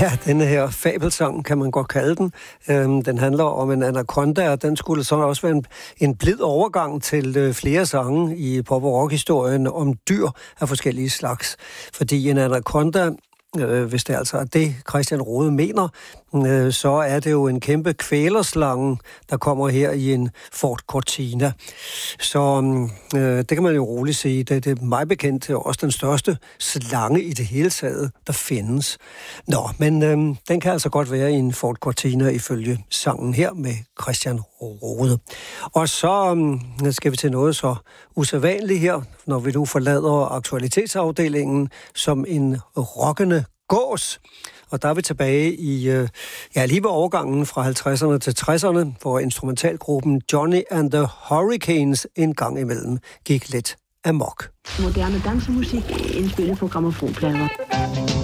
Ja, denne her fabelsang kan man godt kalde den. Den handler om en anaconda, og den skulle så også være en blid overgang til flere sange i pop- og rock-historien om dyr af forskellige slags. Fordi en anaconda, hvis det altså er det, Christian Rode mener, så er det jo en kæmpe kvælerslange, der kommer her i en Ford Cortina. Så det kan man jo roligt sige. Det er mig bekendt også den største slange i det hele taget, der findes. Nå, men den kan altså godt være i en Ford Cortina ifølge sangen her med Christian Rode. Og så skal vi til noget så usædvanligt her, når vi nu forlader aktualitetsafdelingen som en rockende gås. Og der er vi tilbage i, lige ved overgangen fra 50'erne til 60'erne, hvor instrumentalgruppen Johnny and the Hurricanes en gang imellem gik lidt amok. Moderne dansemusik indspillet på grammofonplader.